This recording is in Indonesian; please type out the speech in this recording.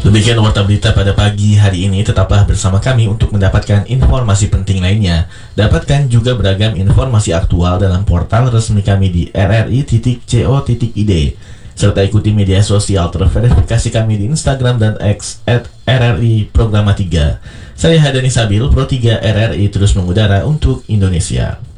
Demikian warta berita pada pagi hari ini. Tetaplah bersama kami untuk mendapatkan informasi penting lainnya. Dapatkan juga beragam informasi aktual dalam portal resmi kami di rri.co.id. Serta ikuti media sosial terverifikasi kami di Instagram dan X @RRI Programa 3. Saya Hadani Sabil, Pro 3 RRI terus mengudara untuk Indonesia.